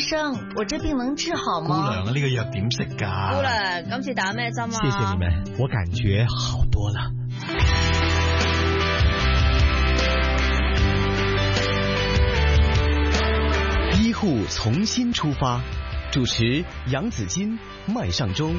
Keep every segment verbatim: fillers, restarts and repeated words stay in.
生，我這病能治好嗎？ 姑娘，呢個藥點食㗎？ 姑娘，今次打咩針啊？ 謝謝你們，我感覺好多了。醫護從新出發，主持楊子矜、麥尚中。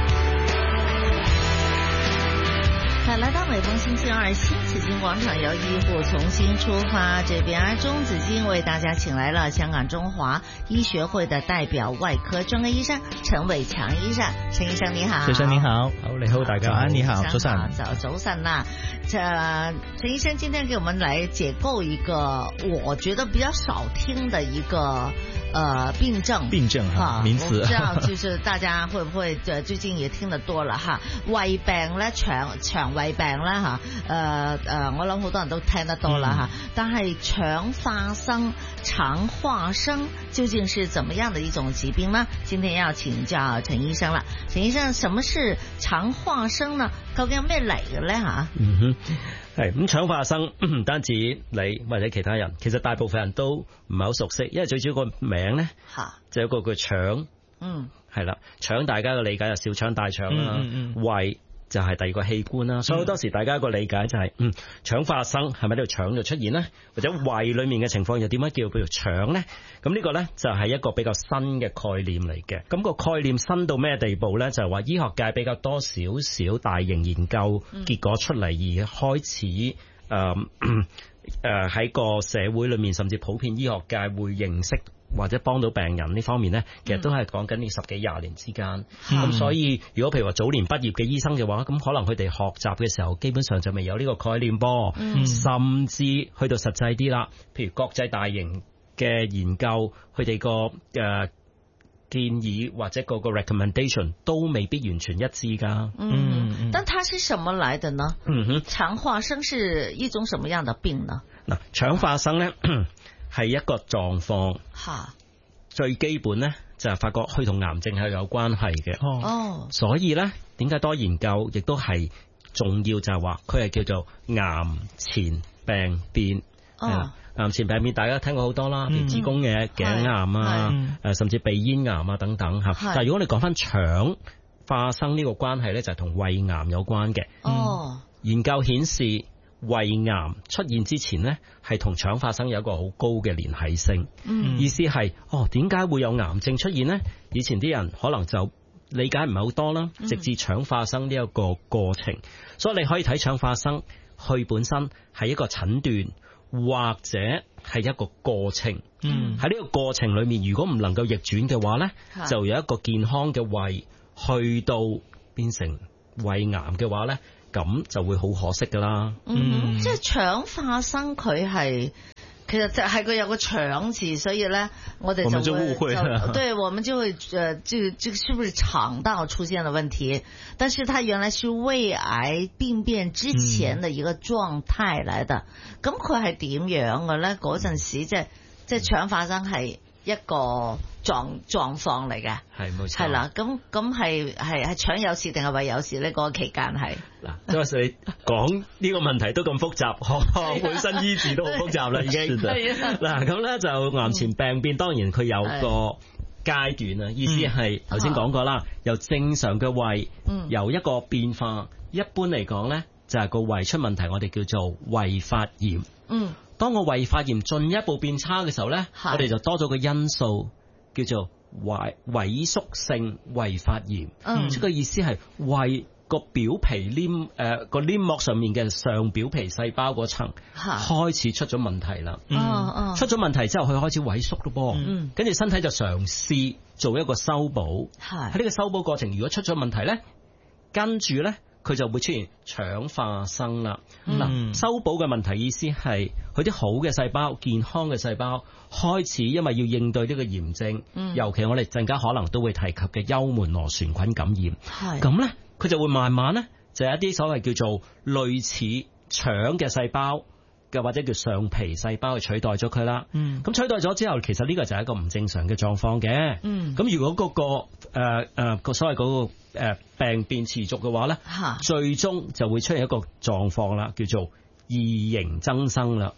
好，來到每逢星期二，新紫荊廣場由醫護重新出發，這邊而鍾子矜為大家請來了香港中華醫學會的代表外科專科醫生陳偉強醫生。陳醫生你好。 先生你好。好，你好大家。早安你好，早晨。 早早晨啦。這陳醫生今天給我們來解構一個我覺得比較少聽的一個呃病症。病症哈，名詞。我不知道就是大家會不會最近也聽得多了哈，胃病咧腸腸胃病啦吓，誒、呃、誒、呃，我諗好多人都聽得多啦吓、嗯。但係腸發生、腸化生究竟是怎麼樣的一種疾病呢？今天要請教陳醫生啦。陳醫生，什麼是腸化生呢？究竟有咩嚟嘅咧吓？嗯哼， 係咁腸化生唔單止你或者其他人，其實大部分人都唔係好熟悉，因為最主要個名咧吓，就有個叫腸，嗯，係啦，腸大家嘅理解就小腸、大腸啦，嗯嗯嗯，胃就係第二個器官啦，所以好多時大家個理解就係、是，嗯，腸化生係咪呢條腸就出現呢？或者胃裏面嘅情況又點樣叫做腸呢？咁呢個呢，就係一個比較新嘅概念嚟嘅。咁、個概念新到咩地步呢？就係話醫學界比較多少少大型研究結果出嚟，而開始誒誒喺個社會裏面，甚至普遍醫學界會認識或者幫到病人呢方面呢，其實都係講緊呢十幾廿年之間。咁、嗯、所以如果譬如話早年畢業嘅醫生嘅話，咁可能佢哋學習嘅時候基本上就未有呢個概念噃、嗯，甚至去到實際啲啦，譬如國際大型嘅研究，佢哋個誒建議或者個個 recommendation 都未必完全一致噶。 嗯，嗯，但它是什麼來的呢？嗯哼，腸化生是一種什麼樣的病呢？ 嗱，腸化生呢係一個狀況，最基本呢就係發覺佢同癌症係有關係嘅。哦，所以呢點解多研究，亦都係重要，就係話佢係叫做癌前病變。哦，癌前病變大家聽過好多啦，譬如子宮嘅頸癌啊，誒甚至鼻咽癌啊等等吓。但係如果你講翻腸化生呢個關係呢，就係同胃癌有關嘅。哦，研究顯示，胃癌出現之前呢，係同腸化生有一個好高嘅連繫性。嗯，意思係，哦，點解會有癌症出現呢？以前啲人可能就理解唔係好多啦，直至腸化生呢一個過程。所以你可以睇腸化生，佢本身係一個診斷，或者係一個過程。嗯，喺呢個過程裏面，如果唔能夠逆轉嘅話呢，就有一個健康嘅胃去到變成胃癌嘅話呢，咁就會好可惜噶啦。 嗯，即係腸化生佢係，其實就係佢有個腸字，所以咧我哋就會，我們就誤會了，對，我們就會誒，這這個是不是腸道出現了問題？但是它原來是胃癌病變之前的一個狀態嚟的。咁佢係點樣嘅咧？嗰陣時即係即係腸化生係一個狀狀況嚟嘅，係冇錯，係啦，咁咁係係係腸有事定係胃有事呢？嗰個期間係嗱，即係你講呢個問題都咁複雜，本身醫治都好複雜啦，已經嗱咁咧就癌前病變，當然佢有個階段啊，意思係頭先講過啦，由正常嘅胃，由一個變化，一般嚟講咧就係個胃出問題，我哋叫做胃發炎。嗯。當個胃發炎進一步變差嘅時候呢，我哋就多咗個因素叫做萎萎縮性胃發炎。嗯，即係個意思係胃個表皮黏誒個黏膜上面嘅上表皮細胞嗰層開始出咗問題啦。嗯，嗯，出咗問題之後佢開始萎縮咯噃。嗯，跟住身體就嘗試做一個修補。係喺呢個修補過程，如果出咗問題呢，跟住呢。佢就會出現腸化生啦。嗱、嗯，修補嘅問題意思係佢啲好嘅細胞、健康嘅細胞開始，因為要應對呢個炎症、嗯，尤其我哋陣間可能都會提及嘅幽門螺旋菌感染。咁咧，佢就會慢慢咧，就有一啲所謂叫做類似腸嘅細胞嘅或者叫上皮細胞去取代咗佢啦。咁、嗯、取代咗之後，其實呢個就係一個唔正常嘅狀況嘅。咁、嗯、如果嗰、嗰個誒誒個所謂嗰、嗰個誒病變持續嘅話咧，最終就會出現一個狀況啦，叫做異型增生啦。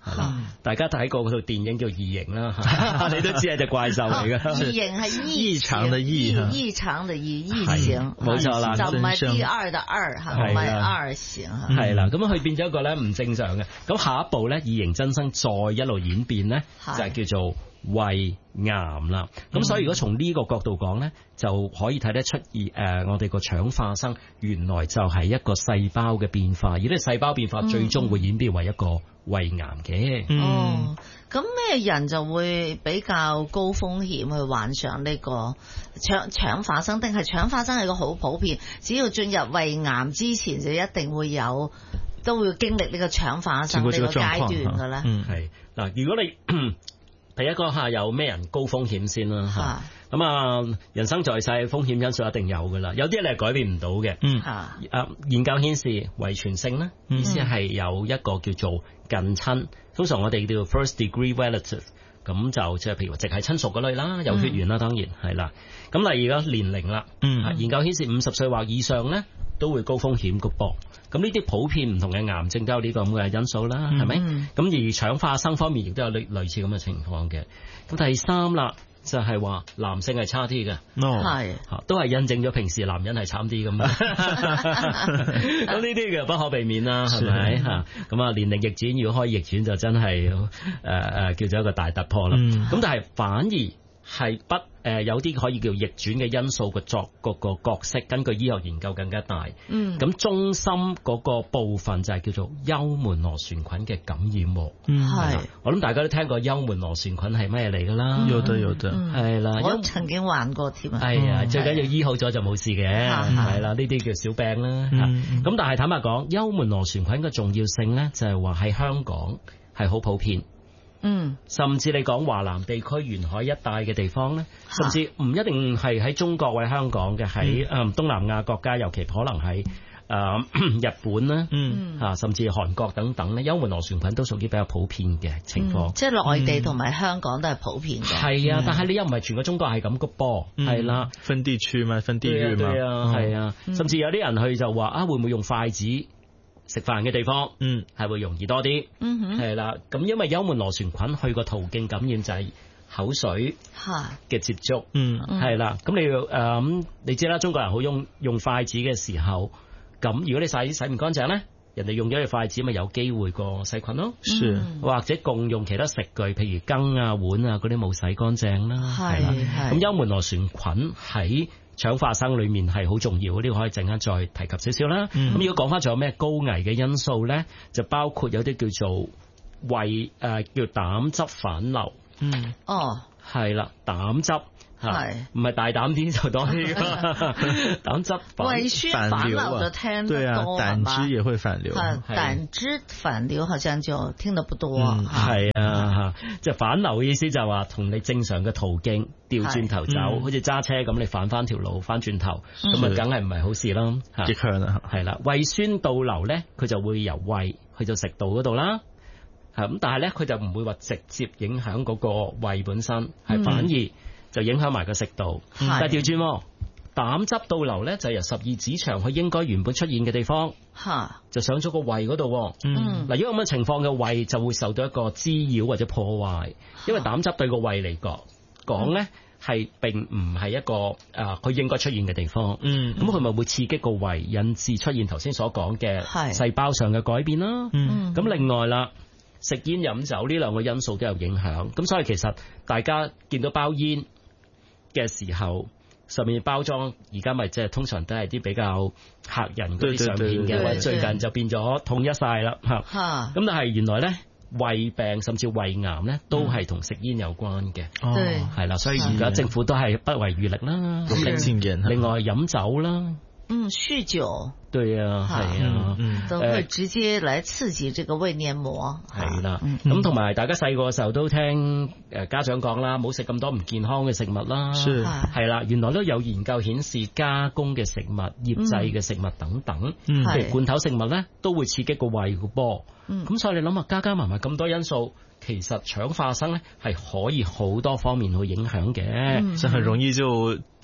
係啦，大家睇過嗰套電影叫異形啦，你都知係隻怪獸嚟噶。 異形係異常嘅異， 異常嘅異異形， 冇錯啦， 就唔係第二嘅二吓，唔係二型吓。係啦，咁佢變咗一個咧唔正常嘅。咁下一步咧，異形真身再一路演變咧，就係叫做胃癌啦。咁所以如果從呢個角度講咧，就可以睇得出，誒、呃，我哋個腸化生原來就係一個細胞嘅變化，而呢個細胞變化最終會演變為一個胃癌嘅。 嗯、哦，咁咩人就會比較高風險去患上呢個腸腸化生？定係腸化生係個好普遍？只要進入胃癌之前，就一定會有，都會經歷呢個腸化生呢個階段噶啦。 嗯，係嗱，如果你第一個下有咩人高風險先啦吓，咁啊人生在世風險因素一定有噶啦，有啲你係改變唔到嘅。嗯，啊研究顯示遺傳性咧，意思係有一個叫做近親，通常我哋叫 first degree relative， 咁就即係譬如直係親屬嗰類啦，有血緣啦，當然係啦。咁例如個年齡啦，嗯，研究顯示五十歲或以上咧都會高風險嘅噃。咁呢啲普遍唔同嘅癌症都有呢個咁嘅因素啦，係咪？咁、嗯、而腸化生方面亦都有類類似咁嘅情況嘅。咁第三啦，就係、是、話男性係差啲嘅，係、哦、都係印證咗平時男人係慘啲咁。咁呢啲嘅不可避免啦，係咪吓？咁啊年齡逆轉，如果可以逆轉就真係誒誒叫做一個大突破啦。咁、嗯、但係反而係不誒、呃、有啲可以叫逆轉嘅因素嘅作個個角色，根據醫學研究更加大。嗯，咁中心嗰個部分就係叫做幽門螺旋菌嘅感染。嗯，係。我諗大家都聽過幽門螺旋菌係咩嚟噶啦？有得有得，係啦。我曾經患過添啊。係啊，最緊要醫好咗就冇事嘅，係啦。呢啲叫小病啦。咁、嗯、但係坦白講，幽門螺旋菌嘅重要性咧，就係話喺香港係好普遍。嗯，甚至你講華南地區沿海一帶嘅地方咧，甚至唔一定係喺中國或者香港嘅，喺誒東南亞國家，尤其可能喺誒、呃、日本啦，嗯吓，甚至韓國等等咧，幽門螺旋菌都屬於比較普遍嘅情況。嗯、即係內地同埋香港都係普遍嘅。係、嗯、啊，但係你又唔係全個中國係咁嘅噃，係啦，分地區嘛，分地域嘛，係啊，甚至有啲人去就話啊，會唔會用筷子食飯嘅地方，嗯，係會容易多啲，嗯哼，係啦，咁因為幽門螺旋菌去個途徑感染就係口水嘅接觸，嗯，係啦，咁你誒咁、呃、你知啦，中國人好用用筷子嘅時候，咁如果你洗洗唔乾淨咧，人哋用咗隻筷子咪有機會個細菌咯，是，或者共用其他食具，譬如羹啊碗啊嗰啲冇洗乾淨啦，係啦，咁幽門螺旋菌喺腸化生裏面係好重要，呢、這個可以陣間再提及少少啦。咁、嗯、如果講翻仲有咩高危嘅因素咧，就包括有啲叫做胃誒、呃、叫膽汁反流。嗯，哦，係啦，膽汁係唔係大膽啲就多啲膽汁胃酸反流就聽得多，膽汁也會反流。膽汁反流好像就聽得不多。係、嗯、啊，即係反流嘅意思就係話同你正常嘅途徑調轉頭走，嗯、好似揸車咁，你反翻條路翻轉頭，咁啊梗係唔係好事啦。逆向啦，係啦，胃酸倒流咧，佢就會由胃去到食道嗰度啦。係咁，但係咧佢就唔會話直接影響嗰個胃本身，係、嗯、反而就影響埋個食道。但係調轉，膽汁倒流咧就由十二指腸去應該原本出現嘅地方，就上咗個胃嗰度。嗯，嗱，如果咁嘅情況嘅胃就會受到一個滋擾或者破壞，因為膽汁對個胃嚟講講咧係並唔係一個誒佢應該出現嘅地方。嗯，咁佢咪會刺激個胃，引致出現頭先所講嘅細胞上嘅改變啦。嗯，咁另外啦。食煙飲酒呢兩個因素都有影響，咁所以其實大家見到包煙嘅時候，上面包裝而家咪即係通常都係啲比較嚇人嗰啲相片嘅，或者最近就變咗統一晒啦嚇。咁但係原來咧胃病甚至胃癌咧都係同食煙有關嘅，係啦，所以而家政府都係不遺餘力啦。咁另外飲酒啦。嗯，酗酒，對啊，係啊，嗯，都會直接來刺激這個胃黏膜，係啦，咁同埋大家細個嘅時候都聽誒家長講啦，冇食咁多唔健康嘅食物啦，係啦，原來都有研究顯示加工嘅食物、醃製嘅食物等等，嗯，譬如罐頭食物咧，都會刺激個胃嘅噃，嗯，咁所以你諗下加加埋埋咁多因素。其實腸化生咧係可以好多方面去影響嘅，嗯，就很容易就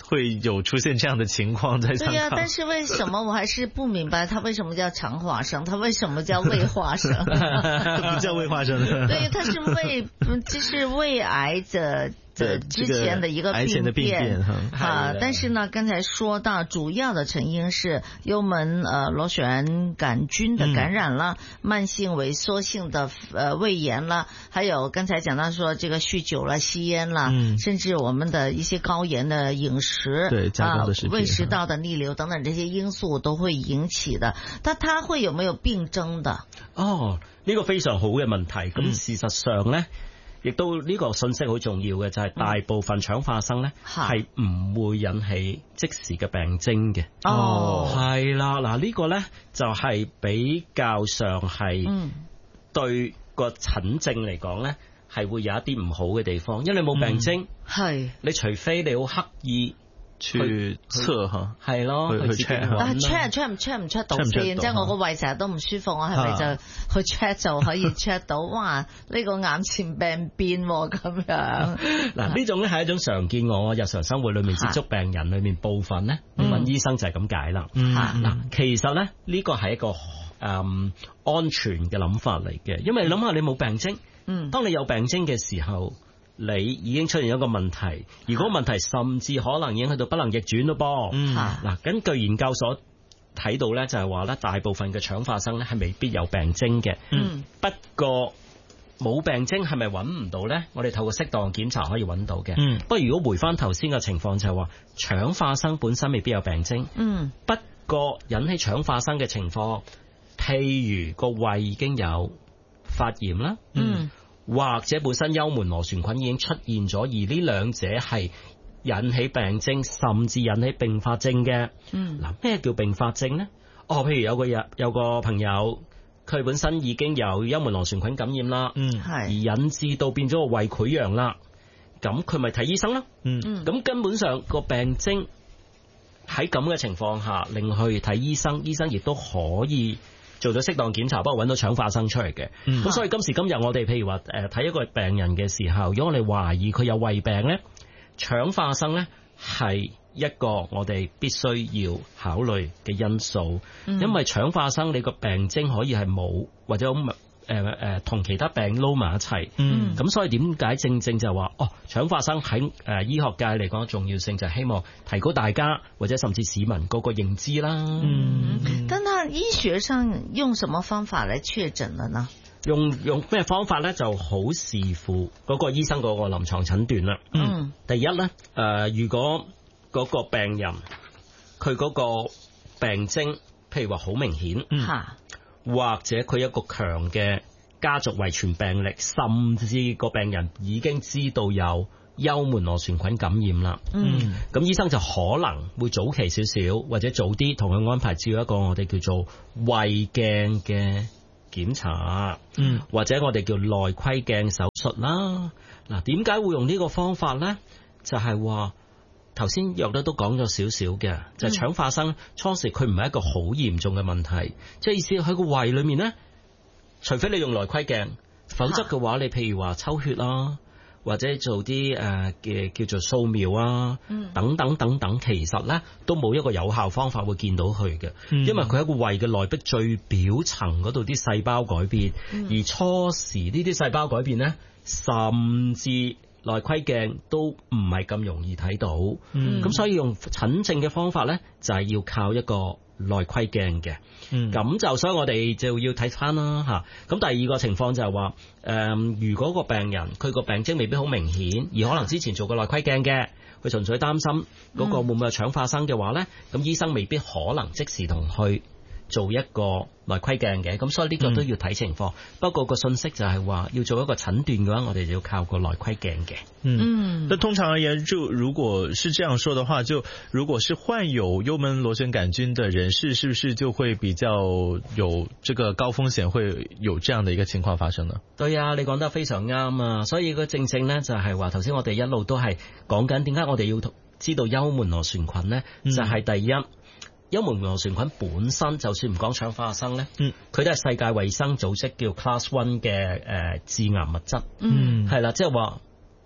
會有出現這樣的情況在。 對呀、啊，但是為什麼我還是不明白，它為什麼叫腸化生？它為什麼叫胃化生？ 不叫胃化生。 對，它是胃，就是胃癌的。之前的一個病變啊，但是呢，剛才說到主要的成因是幽門呃螺旋桿菌的感染啦，嗯、慢性萎縮性的呃胃炎啦，還有剛才講到說這個酗酒啦、吸煙啦，嗯、甚至我們的一些高鹽的飲食， 對加工的食品、 胃食道的逆流等等這些因素都會引起的。但它會有沒有病徵的？ 哦，呢、這個非常好嘅問題。咁、嗯、事實上呢。亦都呢個信息好重要嘅，就係、是、大部分腸化生咧係唔會引起即時嘅病徵嘅。 哦， 係啦，嗱、這、呢個咧就係比較上係對個診症嚟講咧係會有一啲唔好嘅地方，因為你冇病徵，係、嗯、你除非你好刻意。去測吓，係咯，去 check， 但係 check check 唔 check 唔 check 到先，即係我個胃成日都唔舒服，我係咪就去 check 就可以 check 到？哇，呢、這個癌前病變咁樣。 嗱，呢種咧係一種常見我日常生活裏面接觸病人裏面部分咧，問、嗯、醫生就係咁解啦。嗱、嗯嗯，其實咧呢個係一個誒、嗯、安全嘅諗法嚟嘅，因為你諗下你冇病徵，嗯，當你有病徵嘅時候。你已經出現一個問題，如果問題甚至可能已經去到不能逆轉咯噃。嗯，嗱，根據研究所睇到咧，就係話咧，大部分嘅腸化生咧係未必有病徵嘅。嗯，不過冇病徵係咪揾唔到咧？我哋透過適當檢查可以揾到嘅。嗯，不過如果回翻頭先嘅情況就係話，腸化生本身未必有病徵。嗯，不過引起腸化生嘅情況，譬如個胃已經有發炎啦。嗯。或者本身幽門螺旋菌已經出現咗，而呢兩者係引起病徵，甚至引起併發症嘅。嗯，嗱，咩叫併發症呢？哦，譬如有個人有個朋友，佢本身已經有幽門螺旋菌感染啦，嗯，係，而引致到變咗個胃潰瘍啦，咁佢咪睇醫生啦。嗯，咁根本上個病徵喺咁嘅情況下，令佢去睇醫生，醫生亦都可以做咗適當檢查，不過揾到腸化生出嚟嘅。咁、嗯、所以今時今日我哋譬如話誒睇一個病人嘅時候，如果我哋懷疑佢有胃病咧，腸化生咧係一個我哋必須要考慮嘅因素、嗯，因為腸化生你個病徵可以係冇或者誒誒同其他病撈埋一齊。咁、嗯、所以點解正正就係話哦，腸化生喺誒醫學界嚟講重要性就係希望提高大家或者甚至市民嗰個認知啦。 嗯，但係醫學上用什麼方法嚟確診了呢？ 用用咩方法咧？就好視乎嗰個醫生嗰個臨床診斷啦。嗯，第一咧誒、呃，如果嗰個病人佢嗰個病徵，譬如話好明顯，嗯，或者佢一個強嘅家族遺傳病歷，甚至個病人已經知道有幽門螺旋菌感染啦。嗯，咁醫生就可能會早期少少，或者早啲同佢安排照一個我哋叫做胃鏡嘅檢查，嗯，或者我哋叫內窺鏡手術啦。嗱，點解會用呢個方法呢？就係話頭先約得都講咗少少嘅，就係、是、腸化生初時佢唔係一個好嚴重嘅問題，即、嗯、係意思喺個胃裏面呢，除非你用內窺鏡，否則嘅話你譬如話抽血啦，或者做啲誒嘅叫做掃描啊，等等等等，其實呢都冇一個有效方法會見到佢嘅、嗯，因為佢喺個胃嘅內壁最表層嗰度啲細胞改變，嗯、而初時呢啲細胞改變呢，甚至內窺鏡都唔係咁容易睇到，咁、嗯、所以用診症嘅方法呢，就係要靠一個內窺鏡嘅，咁、嗯、就所以我哋就要睇翻啦吓。咁第二個情況就係話，誒、呃，如果個病人佢個病徵未必好明顯，而可能之前做過內窺鏡嘅，佢純粹擔心嗰個會唔會有腸化生嘅話呢，咁、嗯、醫生未必可能即時同佢做一個內窺鏡嘅，咁所以呢個都要睇情況、嗯。不過個信息就係話要做一個診斷嘅話，我哋就要靠個內窺鏡嘅。 嗯，那通常而言，就如果是這樣說的話，就如果是患有幽門螺旋桿菌的人士，是不是就會比較有這個高風險，會有這樣的一個情況發生呢？ 對啊，你講得非常啱啊！所以個正正呢，就係話頭先我哋一路都係講緊點解我哋要知道幽門螺旋菌呢？嗯、就係、是、第一。幽門螺旋菌本身就算唔講腸化生咧，佢、嗯、都係世界衛生組織叫 Class One 嘅誒致癌物質，係、嗯、啦，即係話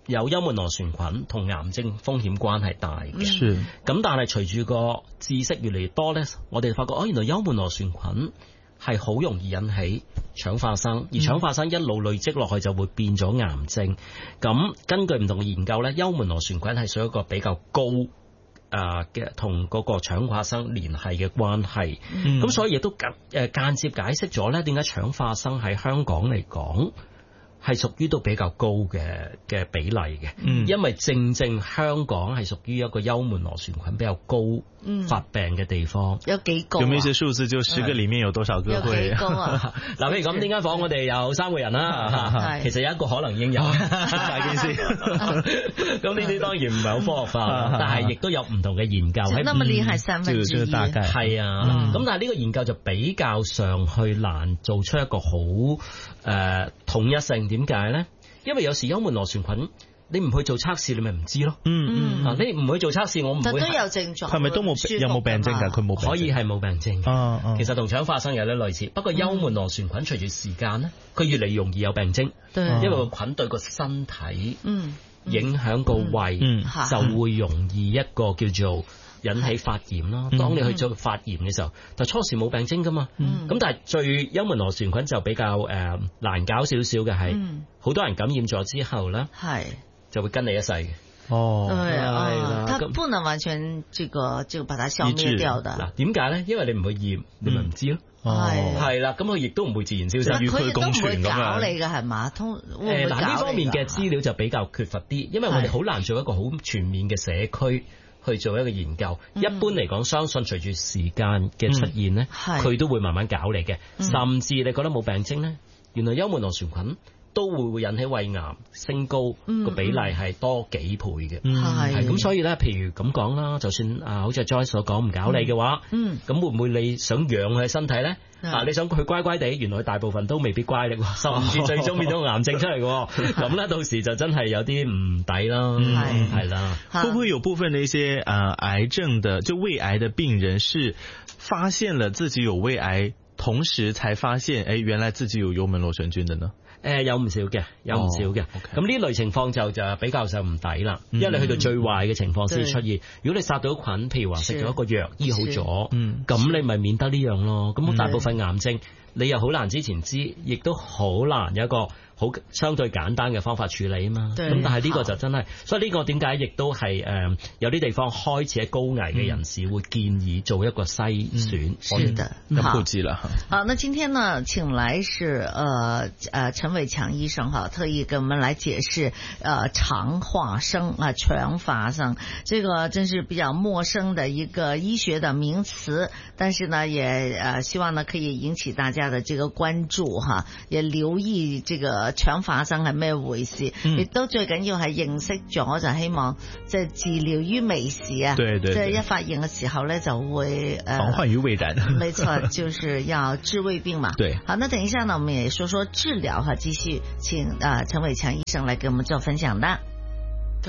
有幽門螺旋菌同癌症風險關係大嘅。 是。 咁但係隨住個知識越嚟越多咧，我哋發覺哦，原來幽門螺旋菌係好容易引起腸化生，而腸化生一路累積落去就會變咗癌症。咁根據唔同嘅研究咧，幽門螺旋菌係屬於一個比較高誒嘅同嗰個腸化生聯繫嘅關係。咁、嗯、所以亦都間誒間接解釋咗咧，點解腸化生喺香港嚟講係屬於都比較高嘅嘅比例嘅。嗯，因為正正香港係屬於一個幽門螺旋菌比較高發病嘅地方。 有幾高、啊？ 有冇一些數字？就十個裡面有多少個會？ 有幾高啊？ 嗱，譬如咁，呢間房我哋有三個人啦，其實有一個可能已經有大件事。咁呢啲當然唔係好科學化，但係亦都有唔同嘅研究喺。 咁你係三分之一， 係啊。咁、嗯、但係呢個研究就比較上去難做出一個好誒、呃、統一性。點解咧？因為有時幽門螺旋菌你唔去做測試，你咪唔知咯。嗯嗯，嗱，你唔去做測試，我唔會。但都有症狀， 係咪都冇有冇病徵㗎？佢冇可以係冇病徵。 啊啊、 其實同腸化生有啲類似，不過幽門螺旋菌隨住時間咧，佢越嚟越容易有病徵。對，因為個菌對個身體影響個胃，嗯嗯、就會容易一個叫做引起發炎咯。當你去做發炎嘅時候，但初時冇病徵噶嘛。咁、嗯、但係最幽門螺旋菌就比較誒、呃、難搞少少嘅係，好、嗯、多人感染咗之後咧，係就會跟你一世嘅。 哦， 對啊，它不能完全這個就把它消滅掉的。 嗱，點解咧？因為你唔去驗，你咪唔知咯。 係係啦，咁佢亦都唔會自然消失， 與佢共存咁樣。佢亦都唔會搞你嘅係嘛？通誒嗱呢方面嘅資料就比較缺乏啲，因為我哋好難做一個好全面嘅社區去做一個研究。嗯、一般嚟講，相信隨住時間嘅出現咧，佢、嗯、都會慢慢搞你嘅。嗯、甚至你覺得冇病徵咧，原來幽門螺旋菌都會會引起胃癌升高個、嗯、比例係多幾倍嘅。係咁、嗯，所以咧，譬如咁講啦，就算啊，好似阿 Joyce 所講唔搞你嘅話，嗯，咁會唔會你想養佢身體咧？啊！你想佢乖乖地，原來大部分都未必乖力，甚至最終變咗癌症出嚟嘅。咁咧，到時就真係有啲唔抵啦。係係啦。 會不會有部分的一些呃癌症的，就胃癌的病人是發現了自己有胃癌，同時才發現，誒，原來自己有幽門螺旋菌的呢？ 誒、呃，有唔少嘅，有唔少嘅。咁呢、oh, okay. 類情況就就比較上唔抵啦，因為你去到最壞嘅情況先出現。如果你殺到菌，譬如話食咗一個藥醫好咗，咁你咪免得呢樣咯。咁大部分癌症你又好難之前知，亦都好難有一個好相對簡單嘅方法處理啊嘛。咁但係呢個就真係，所以呢個點解亦都係誒有啲地方開始喺高危嘅人士會建議做一個篩選。 嗯、是的， 好，普及了。 好，那今天呢請來是呃呃陳偉強醫生哈，特意給我們來解釋呃腸化生啊腸化生，這個真是比較陌生的一個醫學的名詞，但是呢也呃希望呢可以引起大家的這個關注哈，也留意這個腸化生係咩回事，亦、嗯、都最緊要係認識咗，就希望即係治療於微時啊， 對對對， 即係一發現嘅時候呢就會呃防患於未然， 沒錯，就是要治胃病嘛。 對， 好，那等一下呢我們也說說治療哈，繼續請啊陳偉強醫生來給我們做分享的。